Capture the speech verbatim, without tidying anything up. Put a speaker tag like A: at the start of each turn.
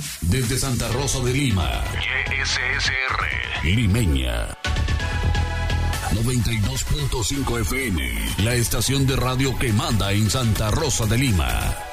A: Desde Santa Rosa de Lima, Y S S R, Limeña. noventa y dos punto cinco F M, la estación de radio que manda en Santa Rosa de Lima.